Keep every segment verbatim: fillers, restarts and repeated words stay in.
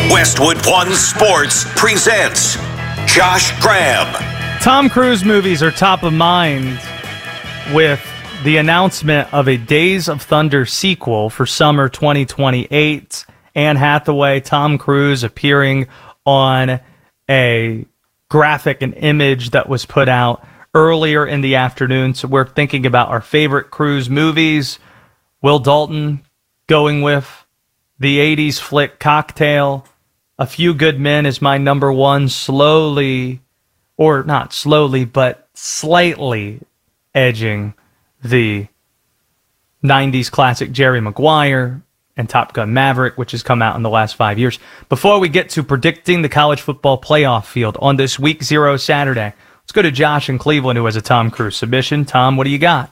Westwood One Sports presents Josh Graham. Tom Cruise movies are top of mind with the announcement of a Days of Thunder sequel for summer twenty twenty-eight. Anne Hathaway, Tom Cruise appearing on a graphic and image that was put out earlier in the afternoon. So we're thinking about our favorite Cruise movies. Will Dalton going with the eighties flick Cocktail. A Few Good Men is my number one, slowly, or not slowly, but slightly edging the nineties classic Jerry Maguire and Top Gun Maverick, which has come out in the last five years. Before we get to predicting the college football playoff field on this Week Zero Saturday, let's go to Josh in Cleveland, who has a Tom Cruise submission. Tom, what do you got?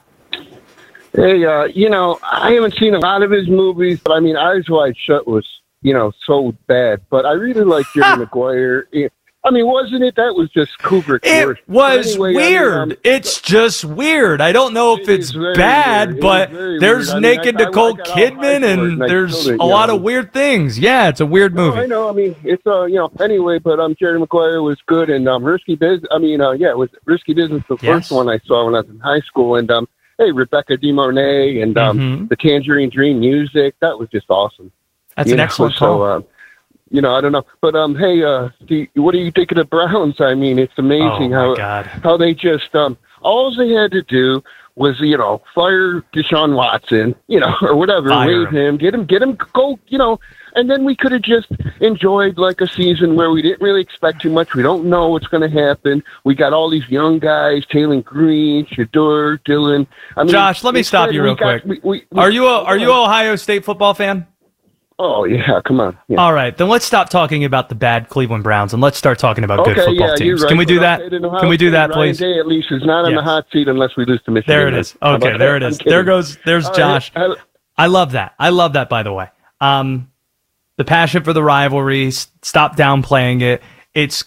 Hey, uh, you know, I haven't seen a lot of his movies, but I mean, Eyes Wide Shut was, you know, so bad. But I really like Jerry Maguire. I mean, wasn't it? That was just Kubrick's It worst. was anyway, weird. I mean, um, it's just weird. I don't know if it it's is bad, weird. but there's I mean, naked I, I, Nicole I got all Kidman, hyped for it, and I there's killed it, a you lot know. of weird things. Yeah, it's a weird movie. No, I know. I mean, it's uh, you know. Anyway, but um, Jerry Maguire was good, and um, Risky Business. I mean, uh, yeah, it was Risky Business. The Yes. first one I saw when I was in high school, and um, hey, Rebecca De Mornay, and um, Mhm. the Tangerine Dream music. That was just awesome. That's You an know, excellent so, call. uh, you know, I don't know, but um, hey, uh, do you, what do you think of the Browns? I mean, it's amazing Oh, my how God. how they just um, all they had to do was you know fire Deshaun Watson, you know, or whatever, Fire waive him. him, get him, get him, go, you know, and then we could have just enjoyed like a season where we didn't really expect too much. We don't know what's going to happen. We got all these young guys, Taylor Green, Shador, Dylan. I mean, Josh, let me stop instead you we real got- quick. we- we- we- Are you a Are you an Ohio State football fan? Oh yeah, come on. Yeah. All right, then let's stop talking about the bad Cleveland Browns and let's start talking about good Okay, football yeah, teams. you're right. Can we do But that? okay, then Ohio Can we do State, that, Ryan please? Day at least is not on Yes. the hot seat unless we lose to Michigan. There it is. How Okay, about there it that? is. I'm kidding. There goes. There's All Josh. right, I- I love that. I love that, by the way. Um, the passion for the rivalry, s- stop downplaying it. It's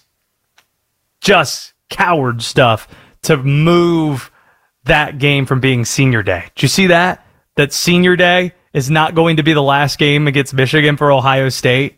just coward stuff to move that game from being senior day. Did you see that? That senior day is not going to be the last game against Michigan for Ohio State.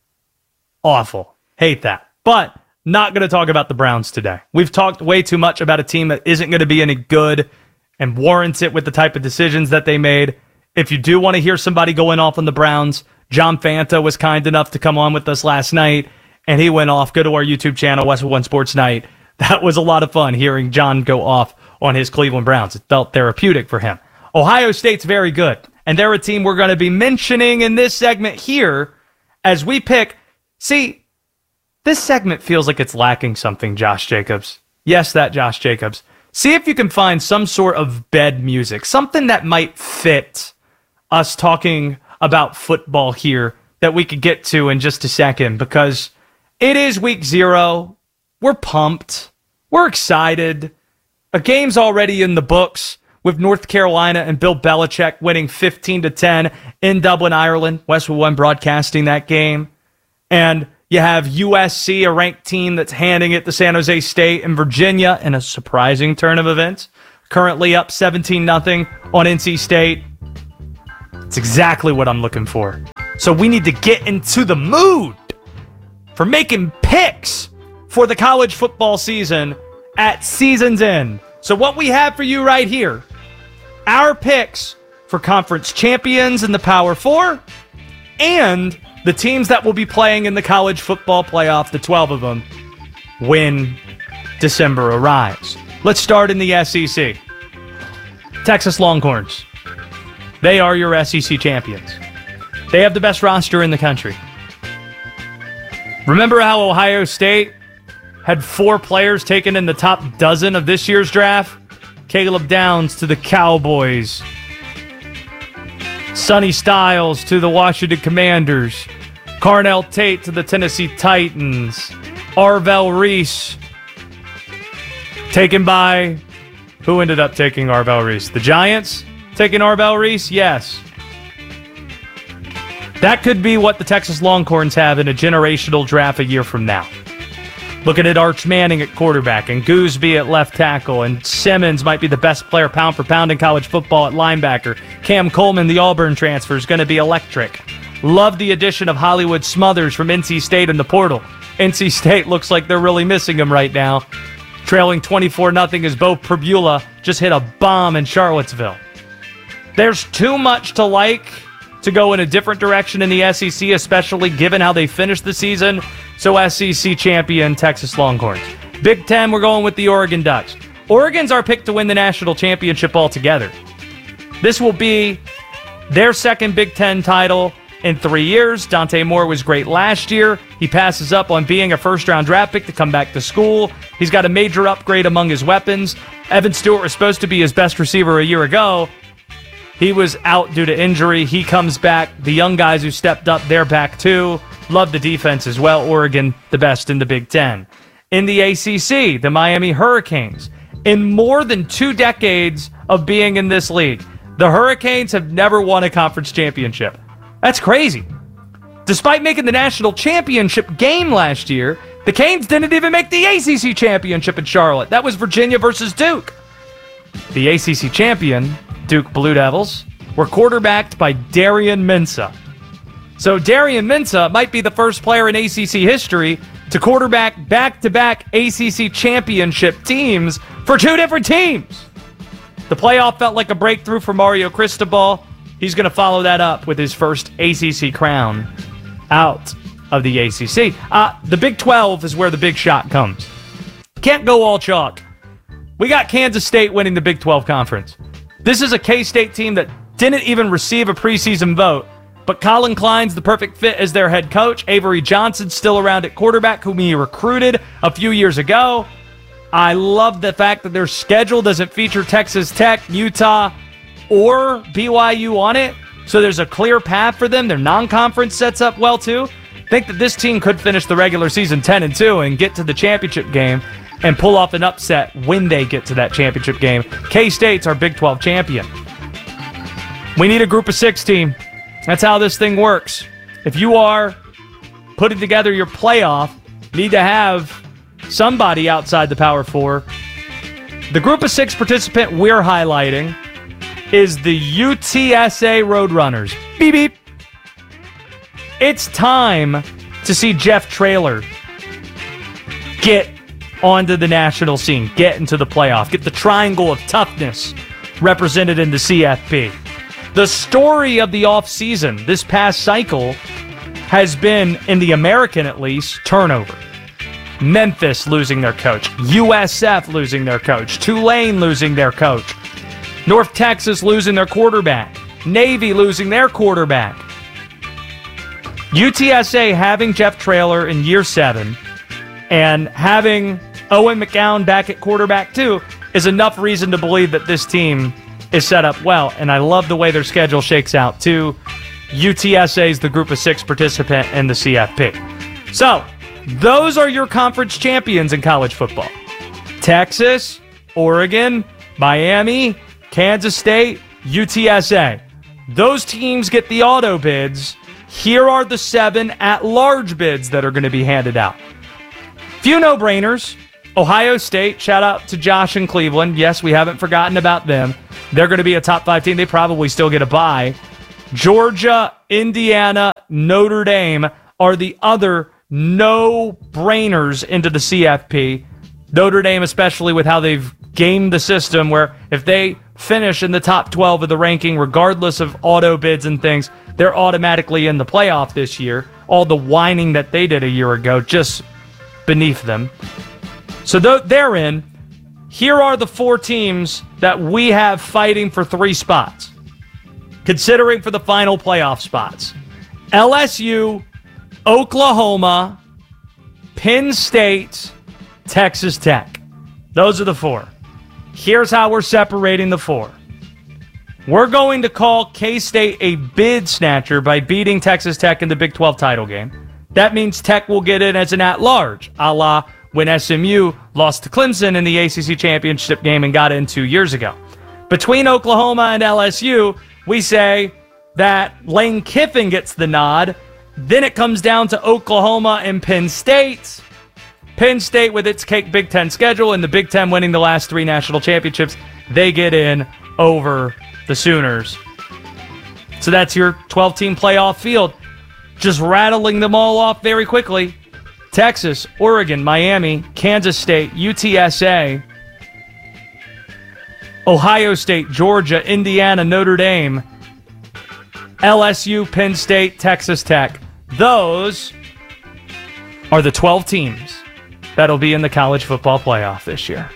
Awful. Hate that. But not going to talk about the Browns today. We've talked way too much about a team that isn't going to be any good and warrants it with the type of decisions that they made. If you do want to hear somebody going off on the Browns, John Fanta was kind enough to come on with us last night, and he went off. Go to our YouTube channel, Westwood One Sports Night. That was a lot of fun hearing John go off on his Cleveland Browns. It felt therapeutic for him. Ohio State's very good, and they're a team we're going to be mentioning in this segment here as we pick. See, this segment feels like it's lacking something, Josh Jacobs. Yes, that Josh Jacobs. See if you can find some sort of bed music, something that might fit us talking about football here that we could get to in just a second, because it is week zero. We're pumped. We're excited. A game's already in the books with North Carolina and Bill Belichick winning fifteen to ten in Dublin, Ireland. Westwood One broadcasting that game. And you have U S C, a ranked team that's handing it to San Jose State and Virginia in a surprising turn of events. Currently up seventeen nothing on N C State. It's exactly what I'm looking for. So we need to get into the mood for making picks for the college football season at season's end. So what we have for you right here, our picks for conference champions in the Power Four and the teams that will be playing in the college football playoff, the twelve of them, when December arrives. Let's start in the S E C. Texas Longhorns. They are your S E C champions. They have the best roster in the country. Remember how Ohio State had four players taken in the top dozen of this year's draft? Caleb Downs to the Cowboys. Sonny Styles to the Washington Commanders. Carnell Tate to the Tennessee Titans. Arvell Reese taken by... Who ended up taking Arvell Reese? The Giants taking Arvell Reese? Yes. That could be what the Texas Longhorns have in a generational draft a year from now. Looking at Arch Manning at quarterback and Gooseby at left tackle, and Simmons might be the best player pound for pound in college football at linebacker. Cam Coleman, the Auburn transfer, is going to be electric. Love the addition of Hollywood Smothers from N C State in the portal. N C State looks like they're really missing him right now. Trailing twenty-four nothing as Bo Perbula just hit a bomb in Charlottesville. There's too much to like to go in a different direction in the S E C, especially given how they finished the season. So S E C champion Texas Longhorns. Big Ten, we're going with the Oregon Ducks. Oregon's our pick to win the national championship altogether. This will be their second Big Ten title in three years. Dante Moore was great last year. He passes up on being a first-round draft pick to come back to school. He's got a major upgrade among his weapons. Evan Stewart was supposed to be his best receiver a year ago. He was out due to injury. He comes back. The young guys who stepped up, they're back too. Love the defense as well. Oregon, the best in the Big Ten. In the A C C, the Miami Hurricanes. In more than two decades of being in this league, the Hurricanes have never won a conference championship. That's crazy. Despite making the national championship game last year, the Canes didn't even make the A C C championship in Charlotte. That was Virginia versus Duke. The A C C champion, Duke Blue Devils, were quarterbacked by Darian Mensah. So Darian Mensah might be the first player in A C C history to quarterback back-to-back A C C championship teams for two different teams. The playoff felt like a breakthrough for Mario Cristobal. He's going to follow that up with his first A C C crown out of the A C C. Uh, the Big twelve is where the big shot comes. Can't go all chalk. We got Kansas State winning the Big twelve conference. This is a K-State team that didn't even receive a preseason vote, but Colin Klein's the perfect fit as their head coach. Avery Johnson's still around at quarterback, whom he recruited a few years ago. I love the fact that their schedule doesn't feature Texas Tech, Utah, or B Y U on it, so there's a clear path for them. Their non-conference sets up well, too. I think that this team could finish the regular season ten and two and get to the championship game and pull off an upset when they get to that championship game. K-State's our Big twelve champion. We need a group of six team. That's how this thing works. If you are putting together your playoff, you need to have somebody outside the Power Four. The group of six participant we're highlighting is the U T S A Roadrunners. Beep, beep. It's time to see Jeff Traylor get onto the national scene, get into the playoff, get the triangle of toughness represented in the C F P. The story of the offseason this past cycle has been, in the American at least, turnover. Memphis losing their coach, U S F losing their coach, Tulane losing their coach, North Texas losing their quarterback, Navy losing their quarterback. U T S A having Jeff Traylor in year seven and having Owen McGowan back at quarterback too is enough reason to believe that this team is set up well, and I love the way their schedule shakes out too. U T S A is the group of six participant in the C F P. So, those are your conference champions in college football. Texas, Oregon, Miami, Kansas State, U T S A. Those teams get the auto bids. Here are the seven at-large bids that are going to be handed out. Few no-brainers. Ohio State, shout out to Josh in Cleveland. Yes, we haven't forgotten about them. They're going to be a top five team. They probably still get a bye. Georgia, Indiana, Notre Dame are the other no-brainers into the C F P. Notre Dame, especially with how they've gamed the system, where if they finish in the top twelve of the ranking, regardless of auto bids and things, they're automatically in the playoff this year. All the whining that they did a year ago, just beneath them. So they're in. Here are the four teams that we have fighting for three spots, considering for the final playoff spots. L S U, Oklahoma, Penn State, Texas Tech. Those are the four. Here's how we're separating the four. We're going to call K-State a bid snatcher by beating Texas Tech in the Big twelve title game. That means Tech will get in as an at-large, a la when S M U lost to Clemson in the A C C championship game and got in two years ago. Between Oklahoma and L S U, we say that Lane Kiffin gets the nod. Then it comes down to Oklahoma and Penn State. Penn State, with its cake Big Ten schedule and the Big Ten winning the last three national championships, they get in over the Sooners. So that's your twelve-team playoff field. Just rattling them all off very quickly. Texas, Oregon, Miami, Kansas State, U T S A, Ohio State, Georgia, Indiana, Notre Dame, L S U, Penn State, Texas Tech. Those are the twelve teams that'll be in the college football playoff this year.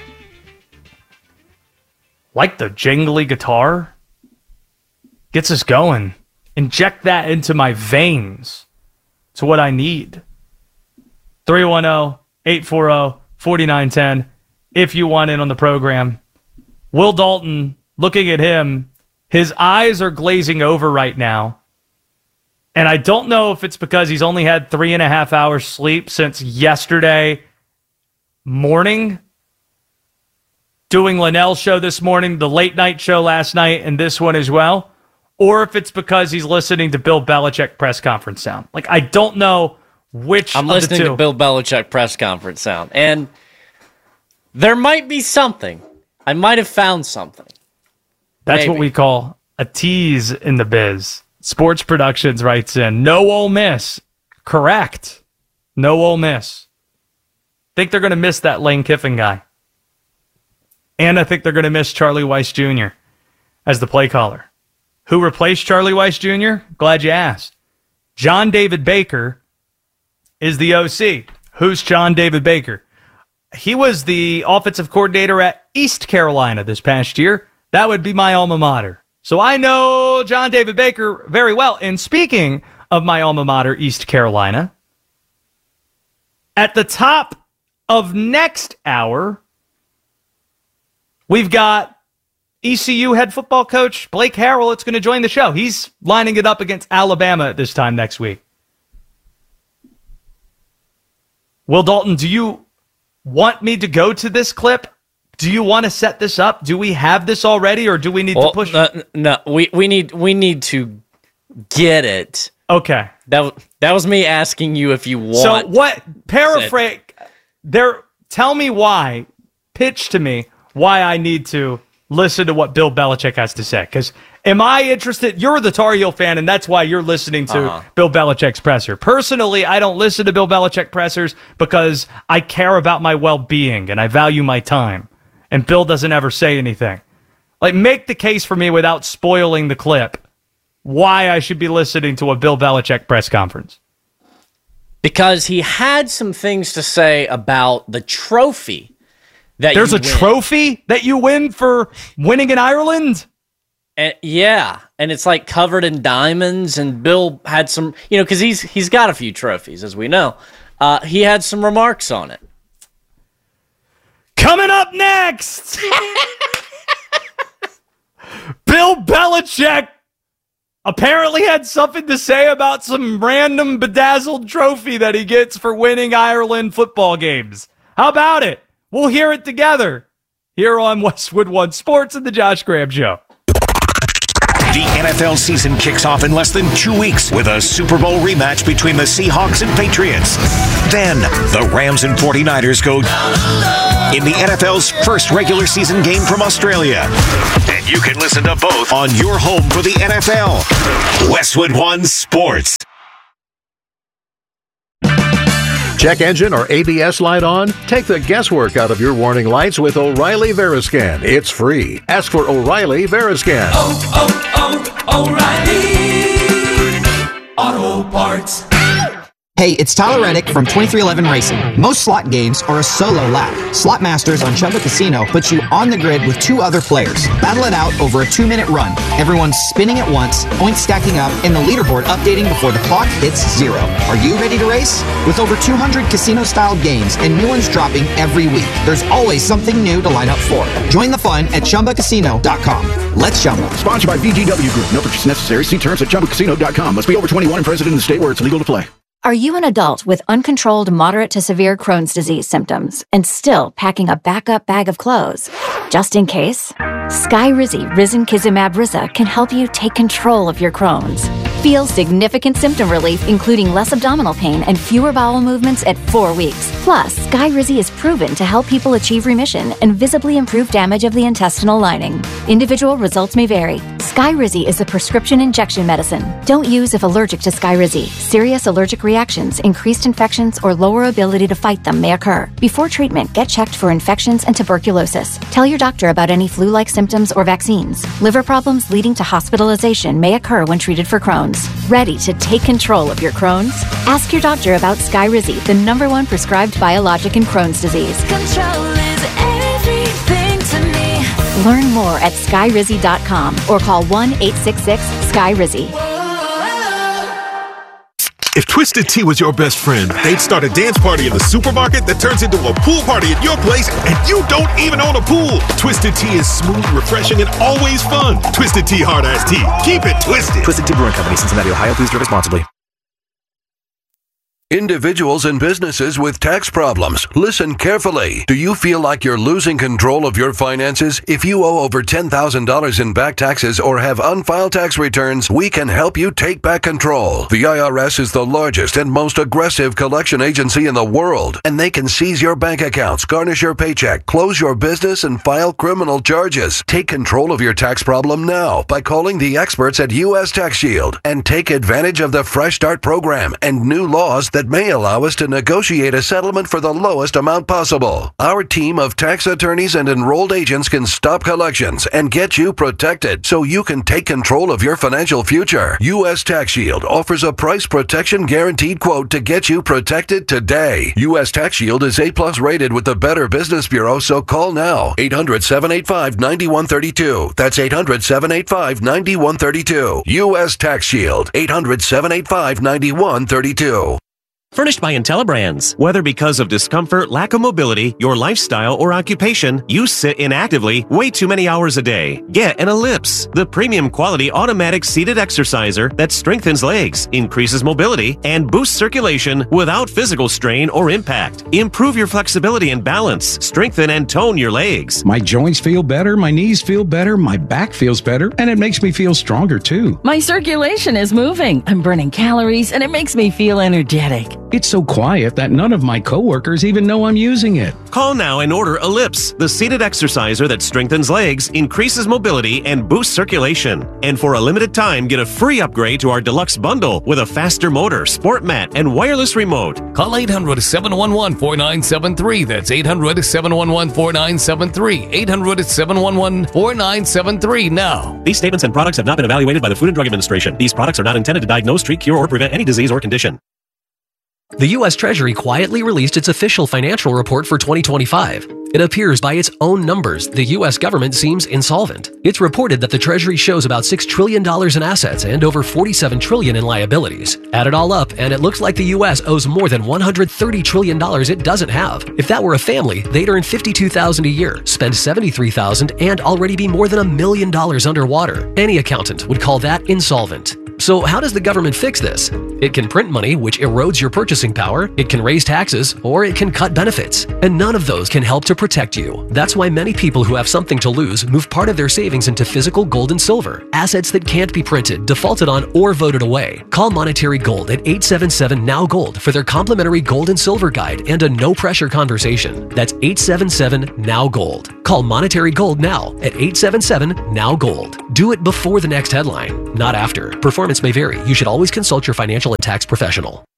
Like the jingly guitar? Gets us going. Inject that into my veins. It's what I need. three one zero, eight four zero, four nine one zero if you want in on the program. Will Dalton, looking at him, his eyes are glazing over right now. And I don't know if it's because he's only had three and a half hours sleep since yesterday morning, doing Linnell's show this morning, the late night show last night, and this one as well, or if it's because he's listening to Bill Belichick press conference sound. Like, I don't know which I'm of listening the two. to Bill Belichick press conference sound, and there might be something. I might have found something. That's Maybe. what we call a tease in the biz. Sports Productions writes in, no Ole Miss. Correct. No Ole Miss. Think they're going to miss that Lane Kiffin guy. And I think they're going to miss Charlie Weiss Junior as the play caller. Who replaced Charlie Weiss Junior? Glad you asked. John David Baker is the O C. Who's John David Baker? He was the offensive coordinator at East Carolina this past year. That would be my alma mater. So I know John David Baker very well. And speaking of my alma mater, East Carolina, at the top of next hour, we've got E C U head football coach Blake Harrell. It's going to join the show. He's lining it up against Alabama at this time next week. Will Dalton, do you want me to go to this clip? Do you want to set this up? Do we have this already, or do we need well, to push? Uh, no, we, we need we need to get it. Okay. That that was me asking you if you want. So what? Paraphrase. There. Tell me why. Pitch to me why I need to listen to what Bill Belichick has to say. Because am I interested? You're the Tar Heel fan, and that's why you're listening to uh-huh. Bill Belichick's presser. Personally, I don't listen to Bill Belichick pressers because I care about my well-being and I value my time. And Bill doesn't ever say anything. Like, make the case for me without spoiling the clip why I should be listening to a Bill Belichick press conference. Because he had some things to say about the trophy that There's you a win. trophy that you win for winning in Ireland? And, yeah, and it's like covered in diamonds, and Bill had some, you know, because he's, he's got a few trophies, as we know. Uh, he had some remarks on it. Coming up next, Bill Belichick apparently had something to say about some random bedazzled trophy that he gets for winning Ireland football games. How about it? We'll hear it together here on Westwood One Sports and the Josh Graham Show. The N F L season kicks off in less than two weeks with a Super Bowl rematch between the Seahawks and Patriots. Then, the Rams and forty-niners go in the N F L's first regular season game from Australia. And you can listen to both on your home for the N F L. Westwood One Sports. Check engine or A B S light on? Take the guesswork out of your warning lights with O'Reilly Veriscan. It's free. Ask for O'Reilly Veriscan. Oh, oh, oh, O'Reilly Auto Parts. Hey, it's Tyler Reddick from twenty-three eleven Racing. Most slot games are a solo lap. Slot Masters on Chumba Casino puts you on the grid with two other players. Battle it out over a two-minute run. Everyone's spinning at once, points stacking up, and the leaderboard updating before the clock hits zero. Are you ready to race? With over two hundred casino-style games and new ones dropping every week, there's always something new to line up for. Join the fun at Chumba Casino dot com. Let's Chumba. Sponsored by B G W Group. No purchase necessary. See terms at Chumba Casino dot com. Must be over twenty-one and present in the state where it's legal to play. Are you an adult with uncontrolled moderate to severe Crohn's disease symptoms and still packing a backup bag of clothes? Just in case, Skyrizi Risankizumab Riza can help you take control of your Crohn's. Feel significant symptom relief, including less abdominal pain and fewer bowel movements at four weeks. Plus, Skyrizi is proven to help people achieve remission and visibly improve damage of the intestinal lining. Individual results may vary. Skyrizi is a prescription injection medicine. Don't use if allergic to Skyrizi. Serious allergic reactions, increased infections, or lower ability to fight them may occur. Before treatment, get checked for infections and tuberculosis. Tell your doctor about any flu-like symptoms or vaccines. Liver problems leading to hospitalization may occur when treated for Crohn's. Ready to take control of your Crohn's? Ask your doctor about Skyrizi, the number one prescribed biologic in Crohn's disease. Control is everything to me. Learn more at skyrizi dot com or call one eight six six sky rizi. If Twisted Tea was your best friend, they'd start a dance party in the supermarket that turns into a pool party at your place, and you don't even own a pool. Twisted Tea is smooth, refreshing, and always fun. Twisted Tea Hard Ice Tea. Keep it twisted. Twisted Tea Brewing Company, Cincinnati, Ohio. Please drink responsibly. Individuals and businesses with tax problems, listen carefully. Do you feel like you're losing control of your finances? If you owe over ten thousand dollars in back taxes or have unfiled tax returns, we can help you take back control. The I R S is the largest and most aggressive collection agency in the world, and they can seize your bank accounts, garnish your paycheck, close your business, and file criminal charges. Take control of your tax problem now by calling the experts at U S Tax Shield and take advantage of the Fresh Start program and new laws that may allow us to negotiate a settlement for the lowest amount possible. Our team of tax attorneys and enrolled agents can stop collections and get you protected so you can take control of your financial future. U S Tax Shield offers a price protection guaranteed quote to get you protected today. U S Tax Shield is A plus rated with the Better Business Bureau, so call now. eight hundred, seven eight five, nine one three two. That's eight hundred, seven eight five, nine one three two. U S Tax Shield. eight hundred, seven eight five, nine one three two. Furnished by IntelliBrands. Whether because of discomfort, lack of mobility, your lifestyle, or occupation, you sit inactively way too many hours a day. Get an Ellipse, the premium quality automatic seated exerciser that strengthens legs, increases mobility, and boosts circulation without physical strain or impact. Improve your flexibility and balance. Strengthen and tone your legs. My joints feel better, my knees feel better, my back feels better, and it makes me feel stronger too. My circulation is moving. I'm burning calories, and it makes me feel energetic. It's so quiet that none of my coworkers even know I'm using it. Call now and order Ellipse, the seated exerciser that strengthens legs, increases mobility, and boosts circulation. And for a limited time, get a free upgrade to our deluxe bundle with a faster motor, sport mat, and wireless remote. Call eight hundred, seven one one, four nine seven three. That's eight hundred, seven one one, four nine seven three. eight hundred, seven one one, four nine seven three now. These statements and products have not been evaluated by the Food and Drug Administration. These products are not intended to diagnose, treat, cure, or prevent any disease or condition. The U S Treasury quietly released its official financial report for twenty twenty-five. It appears by its own numbers, the U S government seems insolvent. It's reported that the Treasury shows about six trillion dollars in assets and over forty-seven trillion dollars in liabilities. Add it all up, and it looks like the U S owes more than one hundred thirty trillion dollars it doesn't have. If that were a family, they'd earn fifty-two thousand dollars a year, spend seventy-three thousand dollars, and already be more than a million dollars underwater. Any accountant would call that insolvent. So how does the government fix this? It can print money, which erodes your purchasing power, it can raise taxes, or it can cut benefits. And none of those can help to protect you. That's why many people who have something to lose move part of their savings into physical gold and silver, assets that can't be printed, defaulted on, or voted away. Call Monetary Gold at eight seven seven, N O W Gold for their complimentary gold and silver guide and a no-pressure conversation. That's eight seven seven, N O W Gold. Call Monetary Gold now at eight seven seven, N O W Gold. Do it before the next headline, not after. Performance may vary. You should always consult your financial and tax professional.